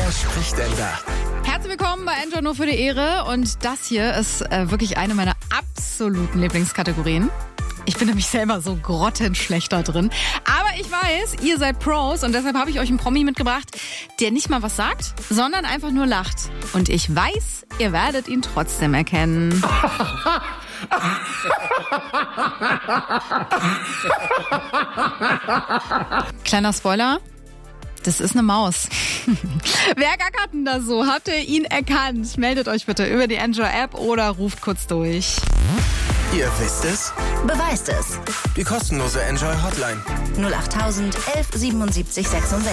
Wer spricht denn da? Herzlich willkommen bei Enjoy nur für die Ehre. Und das hier ist wirklich eine meiner absoluten Lieblingskategorien. Ich bin nämlich selber so grottenschlecht da drin. Aber ich weiß, ihr seid Pros und deshalb habe ich euch einen Promi mitgebracht, der nicht mal was sagt, sondern einfach nur lacht. Und ich weiß, ihr werdet ihn trotzdem erkennen. Kleiner Spoiler. Das ist eine Maus. Wer gackert denn da so? Habt ihr ihn erkannt? Meldet euch bitte über die Enjoy-App oder ruft kurz durch. Ihr wisst es? Beweist es. Die kostenlose Enjoy Hotline. 08000 11 77 66.